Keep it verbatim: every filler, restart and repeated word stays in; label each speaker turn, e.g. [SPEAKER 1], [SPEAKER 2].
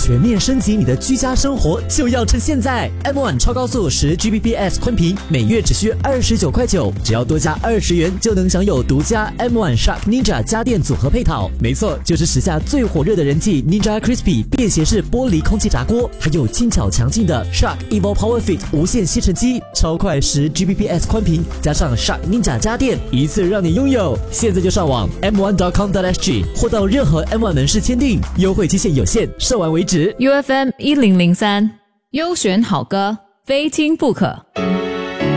[SPEAKER 1] 全面升级你的居家生活就要趁现在 M 一 超高速十 G B P S 宽频，每月只需二十九块九，只要多加二十元就能享有独家 M 一 Shark Ninja 家电组合配套。没错，就是时下最火热的人气 Ninja Crispy 便携式玻璃空气炸锅，还有轻巧强劲的 Shark Evo Power Fit 无线吸尘机，超快十 G B P S 宽频，加上 Shark Ninja 家电，一次让你拥有。现在就上网 m 一 dot com dot s g 或到任何 M 一 门市签订，优惠期限有限，售完为止。
[SPEAKER 2] U F M 一零零三，优选好歌，非听不可。